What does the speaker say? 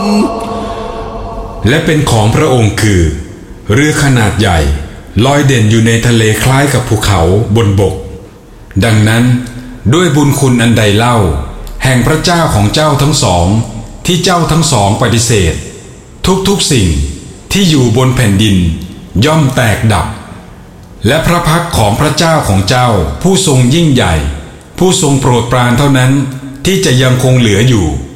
และเป็นของพระองค์คือเรือขนาดใหญ่ลอยเด่นอยู่ในทะเลคล้ายกับภูเขาบนบกดังนั้นด้วยบุญคุณอันใดเล่าแห่งพระเจ้าของเจ้าทั้งสองที่เจ้าทั้งสองปฏิเสธทุกสิ่งที่อยู่บนแผ่นดินย่อมแตกดับและพระพักของพระเจ้าของเจ้าผู้ทรงยิ่งใหญ่ผู้ทรงโปรดปรานเท่านั้นที่จะยังคงเหลืออยู่